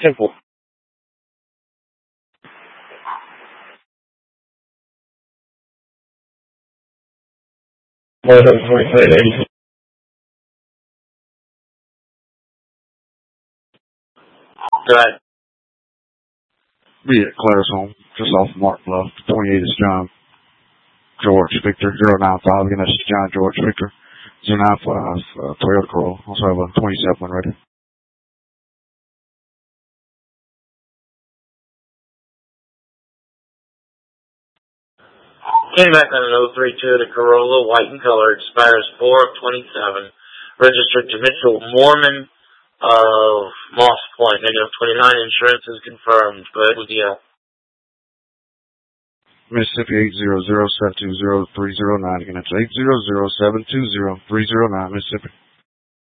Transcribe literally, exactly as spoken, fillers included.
Temple. One hundred forty-five eighty. Go ahead. Be at Claire's home, just off Mark Bluff. twenty-eight is John George Victor. zero nine five. Again, that's John George Victor. zero nine five. Uh, Toyota Corolla. Also have a twenty-seven one ready. Came back on an oh three two, the Corolla, white in color, expires four of twenty-seven. Registered to Mitchell Mormon of Moss Point, negative twenty-nine. Insurance is confirmed. Go ahead with the L. Mississippi eight zero zero seven two zero three zero nine. Again, that's eight zero zero seven two zero three zero nine, Mississippi.